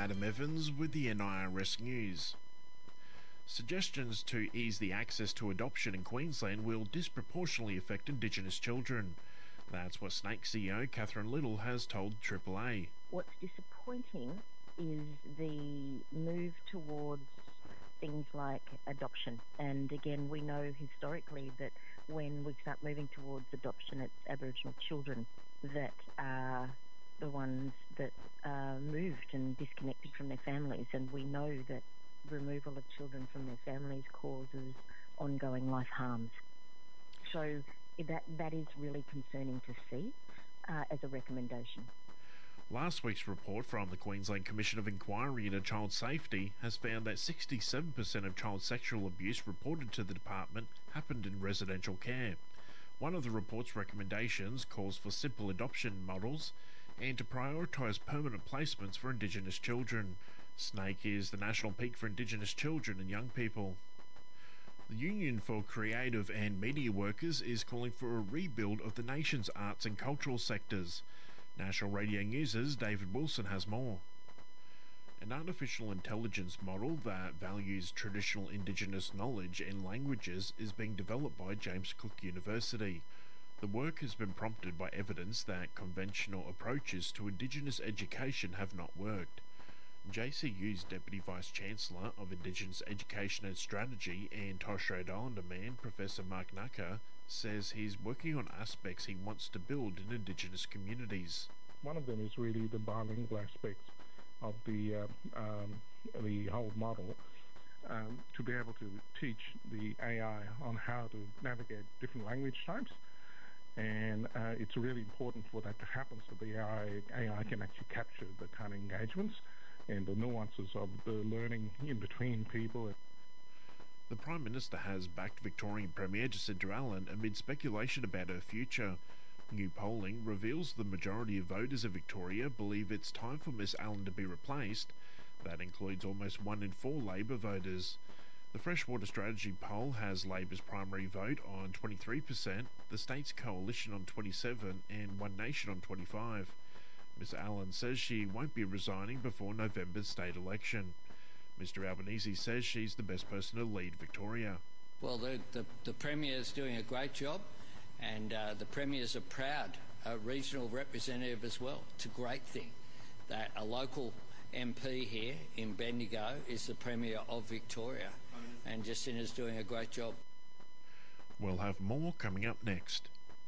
Adam Evans with the NIRS News. Suggestions to ease the access to adoption in Queensland will disproportionately affect Indigenous children. That's what Snake CEO Catherine Little has told Triple A. What's disappointing is the move towards things like adoption. And again, we know historically that when we start moving towards adoption, it's Aboriginal children that are the ones that are moved and disconnected from their families. And we know that removal of children from their families causes ongoing life harms. So that is really concerning to see as a recommendation. Last week's report from the Queensland Commission of Inquiry into Child Safety has found that 67% of child sexual abuse reported to the department happened in residential care. One of the report's recommendations calls for simple adoption models and to prioritise permanent placements for Indigenous children. Snake is the national peak for Indigenous children and young people. The Union for Creative and Media Workers is calling for a rebuild of the nation's arts and cultural sectors. National Radio News' David Wilson has more. An artificial intelligence model that values traditional Indigenous knowledge and languages is being developed by James Cook University. The work has been prompted by evidence that conventional approaches to Indigenous education have not worked. JCU's Deputy Vice-Chancellor of Indigenous Education and Strategy and Torres Strait Islander man, Professor Mark Naka, says he's working on aspects he wants to build in Indigenous communities. One of them is really the bilingual aspects of the whole model, to be able to teach the AI on how to navigate different language types. And it's really important for that to happen so the AI can actually capture the kind of engagements and the nuances of the learning in between people. The Prime Minister has backed Victorian Premier Jacinta Allan amid speculation about her future. New polling reveals the majority of voters of Victoria believe it's time for Miss Allan to be replaced. That includes almost 1 in 4 Labor voters. The Freshwater Strategy poll has Labor's primary vote on 23%, the States Coalition on 27%, and One Nation on 25%. Ms Allan says she won't be resigning before November's state election. Mr Albanese says she's the best person to lead Victoria. Well, the Premier's doing a great job, and the Premier's a proud regional representative as well. It's a great thing that a local MP here in Bendigo is the Premier of Victoria, and Jacinta's doing a great job. We'll have more coming up next.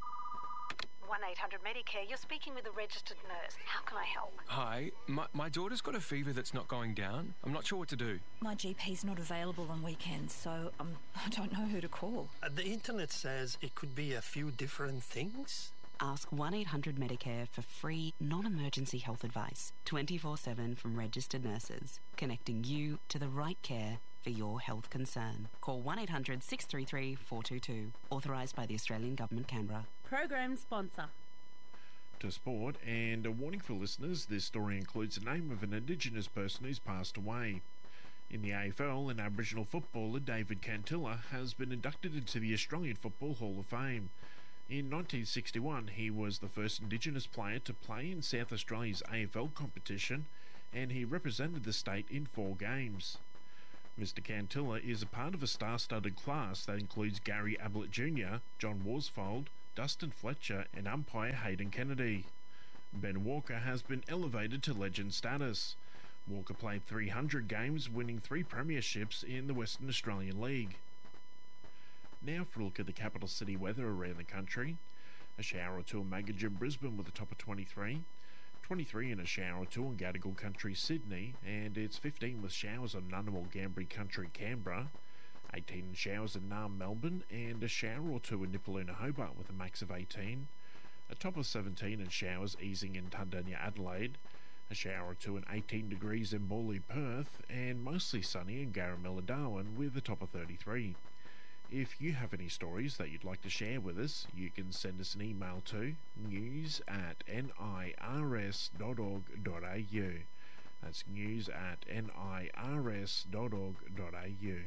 1-800-Medicare, you're speaking with a registered nurse. How can I help? Hi, my daughter's got a fever that's not going down. I'm not sure what to do. My GP's not available on weekends, so I don't know who to call. The internet says it could be a few different things. Ask 1-800-Medicare for free, non-emergency health advice, 24/7 from registered nurses, connecting you to the right care for your health concern. Call 1-800-633-422. Authorised by the Australian Government, Canberra. Program sponsor. To sport, and a warning for listeners, this story includes the name of an Indigenous person who's passed away. In the AFL, an Aboriginal footballer, David Cantilla, has been inducted into the Australian Football Hall of Fame. In 1961, he was the first Indigenous player to play in South Australia's AFL competition, and he represented the state in 4 games. Mr Cantilla is a part of a star-studded class that includes Gary Ablett Jr., John Worsfold, Dustin Fletcher and umpire Hayden Kennedy. Ben Walker has been elevated to legend status. Walker played 300 games, winning 3 premierships in the Western Australian League. Now for a look at the capital city weather around the country. A shower or two in Magogin, Brisbane with a top of 23. 23 and a shower or two in Gadigal Country, Sydney, and it's 15 with showers on Ngunnawal, Gambri Country, Canberra. 18 and showers in Naarm, Melbourne, and a shower or two in Nipaluna, Hobart with a max of 18. A top of 17 and showers easing in Tundanya, Adelaide. A shower or two in 18 degrees in Morley, Perth, and mostly sunny in Garamilla, Darwin with a top of 33. If you have any stories that you'd like to share with us, you can send us an email to news@nirs.org.au. That's news@nirs.org.au.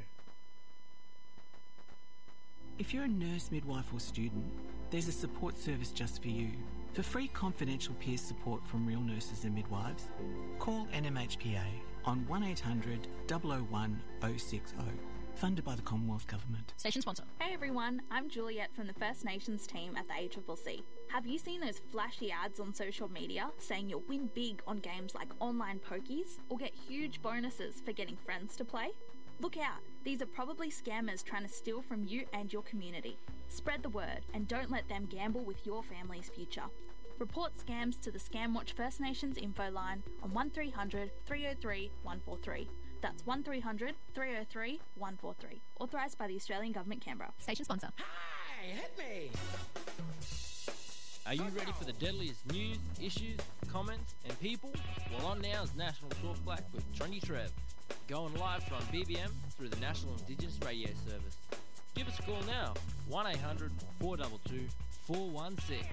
If you're a nurse, midwife or student, there's a support service just for you. For free confidential peer support from real nurses and midwives, call NMHPA on 1800 001 060. Funded by the Commonwealth Government. Station sponsor. Hey everyone, I'm Juliet from the First Nations team at the ACCC. Have you seen those flashy ads on social media saying you'll win big on games like online pokies or get huge bonuses for getting friends to play? Look out, these are probably scammers trying to steal from you and your community. Spread the word and don't let them gamble with your family's future. Report scams to the Scamwatch First Nations info line on 1300 303 143. That's 1300 303 143. Authorised by the Australian Government, Canberra. Station sponsor. Hi, hit me! Are you ready for the deadliest news, issues, comments and people? Well, on now is National Talk Black with Trendy Trev. Going live from BBM through the National Indigenous Radio Service. Give us a call now, 1800 422 416.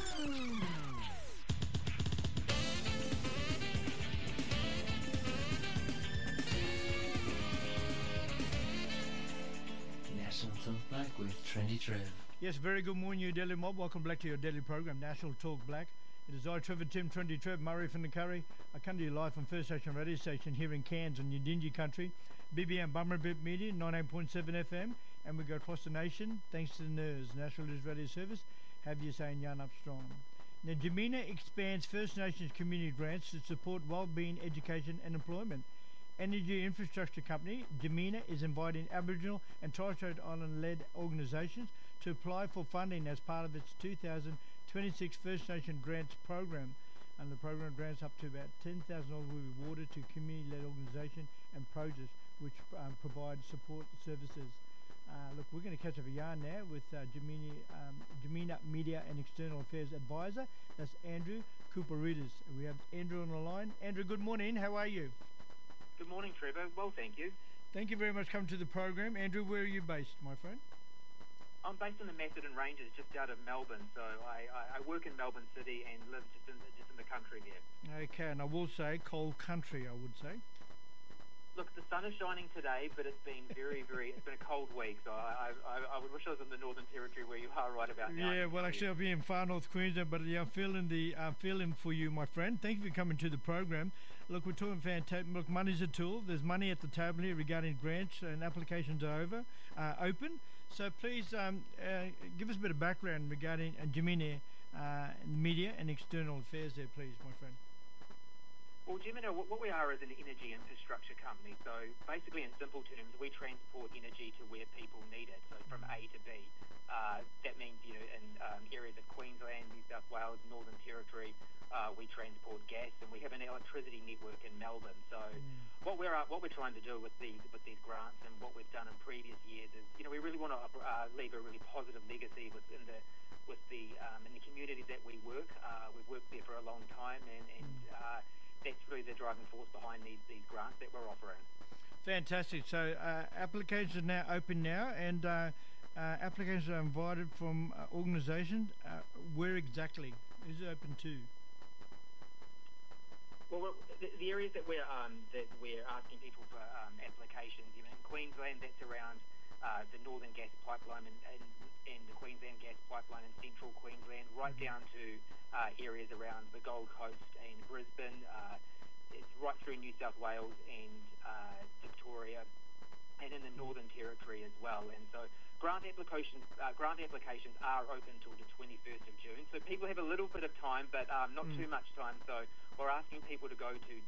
National Talk Black with Trendy Trev. Yes, very good morning, you Daily Mob. Welcome back to your daily program, National Talk Black. It is I, Trevor Tim, Trendy Trev, Murray from the Curry. I come to you live from First Station Radio Station here in Cairns on Yindinji Country, BBM Bummerbip Media, 98.7 FM, and we go across the nation thanks to the NERS, National News Radio Service. Have you saying yarn up strong. Now, Jemina expands First Nations community grants to support well-being, education and employment. Energy infrastructure company Jemina is inviting Aboriginal and Torres Strait Island-led organisations to apply for funding as part of its 2026 First Nation Grants program. And the program grants up to about $10,000 will be awarded to community-led organisations and projects which provide support services. Look, we're going to catch up a yarn now with Jemina Media and External Affairs Advisor. That's Andrew Kouparides. We have Andrew on the line. Andrew, good morning. How are you? Good morning, Trevor. Well, thank you. Thank you very much for coming to the program. Andrew, where are you based, my friend? I'm based in the Macedon Ranges, just out of Melbourne. So I work in Melbourne City and live just in the country there. Okay, and I will say cold country, I would say. Look, the sun is shining today, but it's been it's been a cold week. So I would wish I was in the Northern Territory where you are right about now. Yeah, well, actually, I'll be in far North Queensland, but yeah, I'm feeling for you, my friend. Thank you for coming to the program. Look, we're talking fantastic. Look, money's a tool. There's money at the table here regarding grants and applications are open. So please give us a bit of background regarding Jemina Media and External Affairs there, please, my friend. Well, Jemina, what we are is an energy infrastructure company. So basically, in simple terms, we transport energy to where people need it. So from A to B. That means, in areas of Queensland, New South Wales, Northern Territory, we transport gas, and we have an electricity network in Melbourne. So what we're trying to do with these grants and what we've done in previous years is, we really want to leave a really positive legacy in the communities that we work. We've worked there for a long time, and that's really the driving force behind these grants that we're offering. Fantastic. So applications are now open now, and applications are invited from organisations. Where exactly is it open to? Well, the areas that we're asking people for applications, in Queensland, that's around the Northern Gas Pipeline and the Queensland Gas Pipeline in central Queensland, right down to areas around the Gold Coast and Brisbane. It's right through New South Wales and Victoria, and in the Northern Territory as well. And so grant applications are open till the 21st of June. So people have a little bit of time, but not too much time. So we're asking people to go to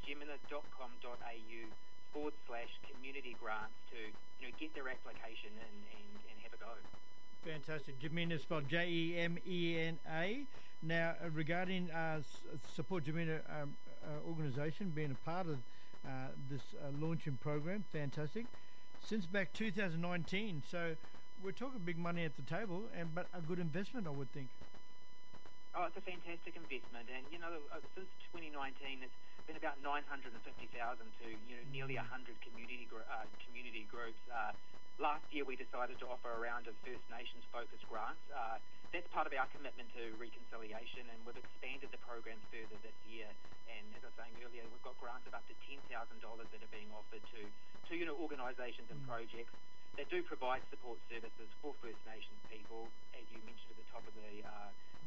jemina.com.au/community grants to get their application and have a go. Fantastic. Jemina spelled Jemena. Now, regarding Support Jemina organisation being a part of this launching program, fantastic. Since back 2019, so we're talking big money at the table, but a good investment, I would think. Oh, it's a fantastic investment, and since 2019, it's been about 950,000 to nearly 100 community groups. Last year, we decided to offer a round of First Nations focused grants. That's part of our commitment to reconciliation, and we've expanded the program further this year. And as I was saying earlier, we've got grants of up to $10,000 that are being offered to organisations and projects that do provide support services for First Nations people, as you mentioned at the top of the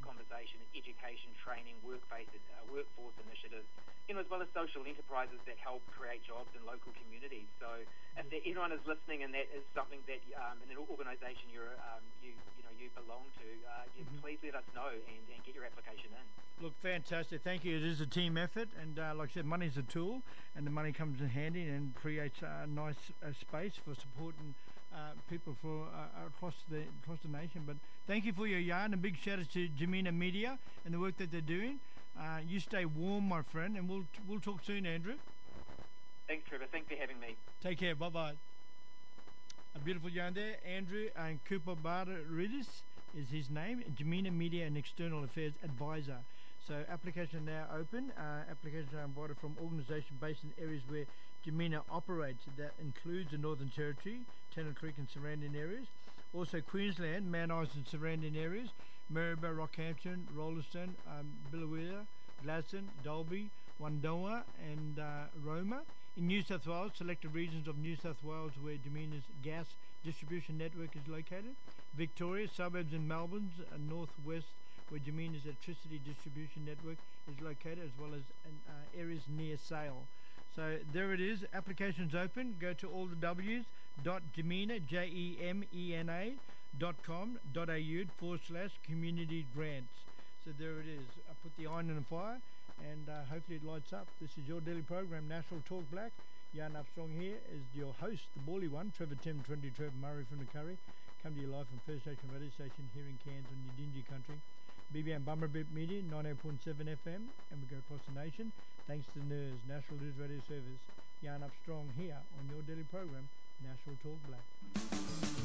conversation, education, training, workforce initiatives, as well as social enterprises that help create jobs in local communities. So if anyone is listening and that is something that in an organisation you belong to, please let us know and get your application in. Look, fantastic. Thank you. It is a team effort, and like I said, money's a tool, and the money comes in handy and creates a nice space for supporting people across the nation. But thank you for your yarn, and big shout out to Jamina Media and the work that they're doing. You stay warm, my friend, and we'll talk soon, Andrew. Thanks, Trevor. Thanks for having me. Take care. Bye bye. A beautiful yarn there, Andrew and Cooper Barteridis is his name. Jamina Media and External Affairs Advisor. So applications now open. Applications are invited from organisations based in areas where Jamina operates. That includes the Northern Territory, Tennant Creek and surrounding areas. Also Queensland, Mount Isa and surrounding areas, Maryborough, Rockhampton, Rolleston, Billawea, Gladstone, Dalby, Wandoa and Roma. In New South Wales, selected regions of New South Wales where Jamina's gas distribution network is located. Victoria, suburbs in Melbourne, northwest where Jamina's electricity distribution network is located, as well as areas near Sale. So there it is. Applications open. Go to all the W's.jamena, JEMENA.com.au/community grants. So there it is. I put the iron in the fire, and hopefully it lights up. This is your daily program, National Talk Black. Jan Armstrong here is your host, the Bally one, Trevor Tim, Trevor Murray from the Curry. Come to you live from First Nation Radio Station here in Cairns on Yidinji Country. BBM Bumberbip Media, 98.7 FM, and we go across the nation. Thanks to NERS, National News Radio Service. Jan Armstrong here on your daily program, National Talk Black.